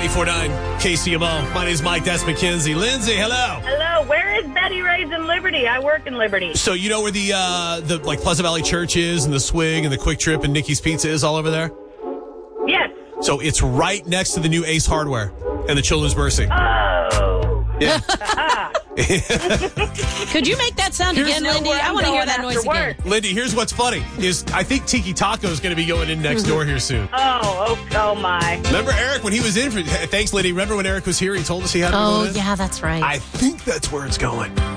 94.9 KCMO. My name is Mike. That's Mackenzie. Lindsay, hello. Hello. Where is Betty Ray's in Liberty? I work in Liberty. So you know where the Pleasant Valley Church is, and the Swing, and the Quick Trip, and Nikki's Pizza is all over there? Yes. So it's right next to the new Ace Hardware and the Children's Mercy. Oh. Yeah. Could you make that sound again, Lindy? I want to hear that noise again. Lindy, here's what's funny is I think Tiki Taco is going to be going in next door here soon. Oh my. Remember Eric when he was in? Thanks, Lindy. Remember when Eric was here? He told us he had to go in? Yeah, that's right. I think that's where it's going.